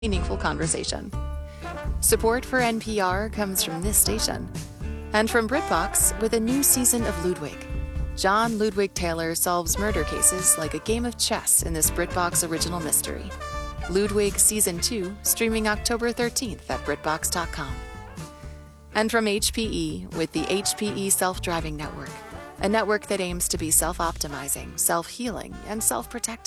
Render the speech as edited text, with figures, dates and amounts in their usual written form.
meaningful conversation. Support for NPR comes from this station and from BritBox with a new season of Ludwig. John Ludwig Taylor solves murder cases like a game of chess in this BritBox original mystery. Ludwig Season 2, streaming October 13th at BritBox.com. And from HPE with the HPE Self-Driving Network, a network that aims to be self-optimizing, self-healing, and self-protecting.